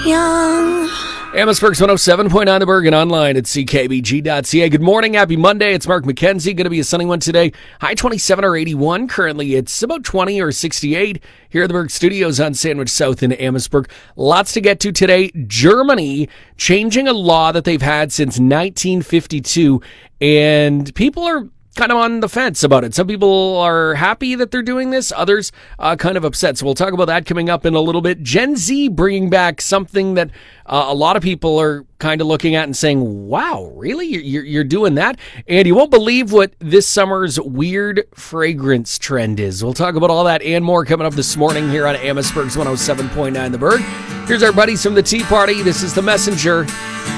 young. Amherstburg's 107.9 The Berg and online at ckbg.ca. Good morning. Happy Monday. It's Mark McKenzie. Going to be a sunny one today. High 27 or 81. Currently, it's about 20 or 68 here at the Berg Studios on Sandwich South in Amherstburg. Lots to get to today. Germany changing a law that they've had since 1952, and people are kind of on the fence about it. Some people are happy that they're doing this. Others kind of upset. So we'll talk about that coming up in a little bit. Gen Z bringing back something that a lot of people are kind of looking at and saying, wow, really? You're doing that? And you won't believe what this summer's weird fragrance trend is. We'll talk about all that and more coming up this morning here on Amherstburg's 107.9 The Berg. Here's our buddies from the Tea Party. This is The Messenger.